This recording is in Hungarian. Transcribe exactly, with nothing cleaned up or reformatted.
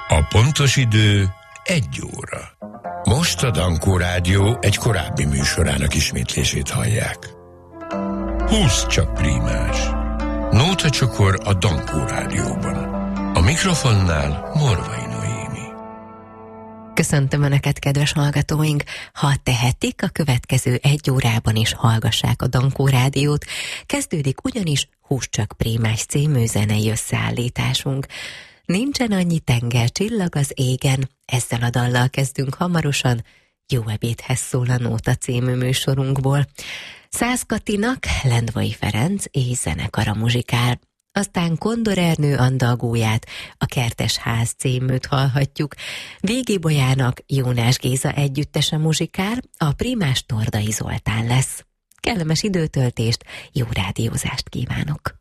A pontos idő egy óra. Most a Dankó Rádió egy korábbi műsorának ismétlését hallják. húsz csak prímás. Nóta csokor a Dankó Rádióban. A mikrofonnál Morvai Noémi. Köszöntöm Önöket, kedves hallgatóink! Ha tehetik, a következő egy órában is hallgassák a Dankó Rádiót. Kezdődik ugyanis Húsz csak prímás című zenei összeállításunk. Nincsen annyi tenger, csillag az égen, ezzel a dallal kezdünk hamarosan. Jó ebédhez szól a Nóta című műsorunkból. Szász Katinak Lendvai Ferenc és zenekara muzsikál. Aztán Kondor Ernő andalgóját, a Kertes Ház címűt hallhatjuk. Végi Bolyának Jónás Géza együttese muzsikál, a prímás Tordai Zoltán lesz. Kellemes időtöltést, jó rádiózást kívánok!